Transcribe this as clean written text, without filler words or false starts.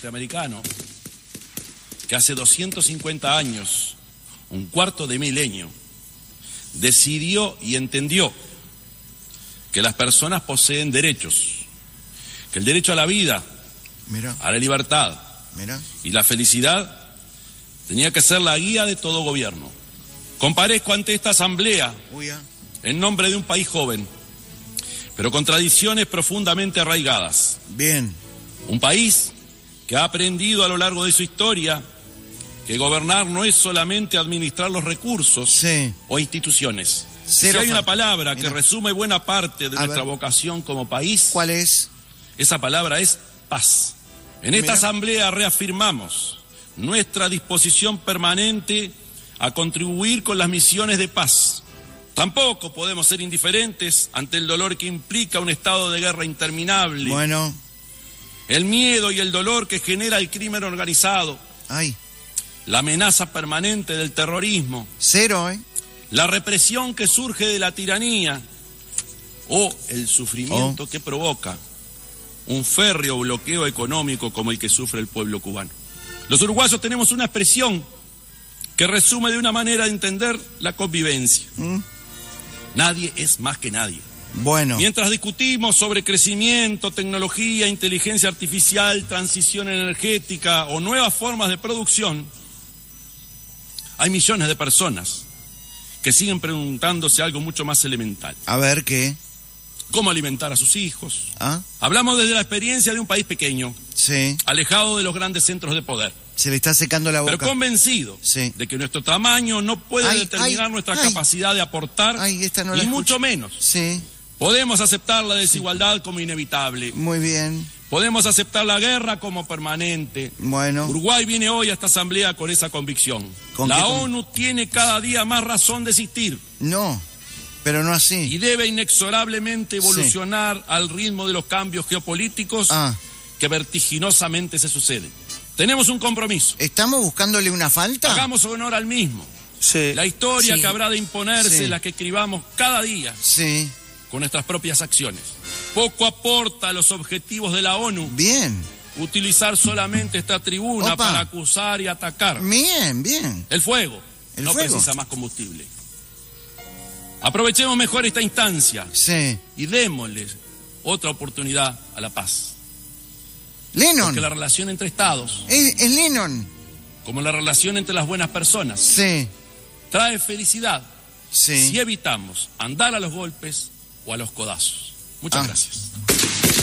norteamericano que hace 250 años, un cuarto de milenio, decidió y entendió que las personas poseen derechos, que el derecho a la vida, a la libertad y la felicidad tenía que ser la guía de todo gobierno. Comparezco ante esta asamblea en nombre de un país joven, pero con tradiciones profundamente arraigadas. Un país que ha aprendido a lo largo de su historia que gobernar no es solamente administrar los recursos o instituciones. Si hay una palabra que resume buena parte de nuestra vocación como país, ¿cuál es? Esa palabra es paz. En esta asamblea reafirmamos nuestra disposición permanente a contribuir con las misiones de paz. Tampoco podemos ser indiferentes ante el dolor que implica un estado de guerra interminable. El miedo y el dolor que genera el crimen organizado. La amenaza permanente del terrorismo. La represión que surge de la tiranía. O el sufrimiento que provoca un férreo bloqueo económico como el que sufre el pueblo cubano. Los uruguayos tenemos una expresión que resume de una manera de entender la convivencia. Nadie es más que nadie. Mientras discutimos sobre crecimiento, tecnología, inteligencia artificial, transición energética o nuevas formas de producción, hay millones de personas que siguen preguntándose algo mucho más elemental. ¿Qué? ¿Cómo alimentar a sus hijos? Hablamos desde la experiencia de un país pequeño, alejado de los grandes centros de poder. Se le está secando la boca. Pero convencido de que nuestro tamaño no puede determinar nuestra capacidad de aportar, y mucho menos. Podemos aceptar la desigualdad como inevitable. Podemos aceptar la guerra como permanente. Uruguay viene hoy a esta asamblea con esa convicción. La ONU tiene cada día más razón de existir. Pero no así. Y debe inexorablemente evolucionar al ritmo de los cambios geopolíticos que vertiginosamente se suceden. Tenemos un compromiso. ¿Estamos buscándole una falta? Hagamos honor al mismo. La historia que habrá de imponerse, la que escribamos cada día con nuestras propias acciones. Poco aporta a los objetivos de la ONU. Utilizar solamente esta tribuna para acusar y atacar. El fuego no precisa más combustible. Aprovechemos mejor esta instancia y démosle otra oportunidad a la paz. Porque la relación entre estados, como la relación entre las buenas personas, trae felicidad si evitamos andar a los golpes o a los codazos. Muchas gracias.